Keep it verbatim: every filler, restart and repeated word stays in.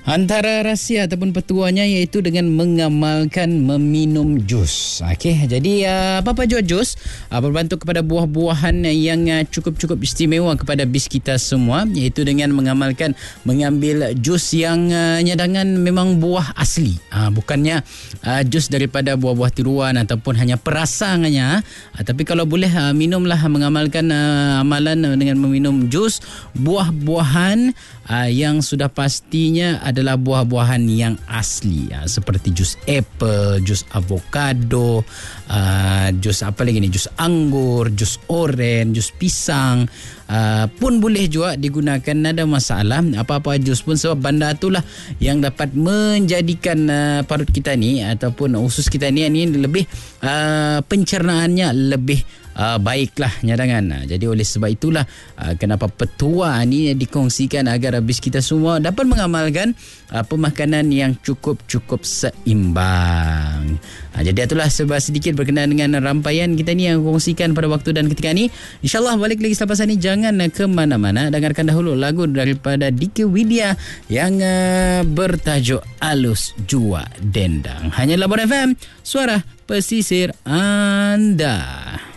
Antara rahsia ataupun petuanya iaitu dengan mengamalkan meminum jus. Okey, jadi uh, apa-apa jua jus uh, berbantu kepada buah-buahan yang uh, cukup-cukup istimewa kepada bis kita semua, iaitu dengan mengamalkan mengambil jus yang uh, nyadangan memang buah asli. Uh, bukannya uh, jus daripada buah-buah tiruan ataupun hanya perasangannya. Uh, tapi kalau boleh uh, minumlah, mengamalkan uh, amalan uh, dengan meminum jus buah-buahan uh, yang sudah pastinya adalah buah-buahan yang asli, uh, seperti jus apple, jus avocado, uh, jus apa lagi ni, jus anggur, jus oren, jus pisang uh, pun boleh juga digunakan, ada masalah. Apa-apa jus pun, sebab benda itulah yang dapat menjadikan uh, parut kita ni ataupun usus kita ni, ni lebih uh, pencernaannya lebih Uh, baiklah nyadangan. Uh, jadi oleh sebab itulah uh, kenapa petua ni dikongsikan agar habis kita semua dapat mengamalkan uh, pemakanan yang cukup-cukup seimbang. Uh, jadi itulah sebab sedikit berkenaan dengan rantaian kita ni yang kongsikan pada waktu dan ketika ni. InsyaAllah balik lagi selepas ini, jangan uh, ke mana-mana. Dengarkan dahulu lagu daripada Dika Widya yang uh, bertajuk Alus Jua Dendang. Hanya Labuan F M, suara pesisir anda.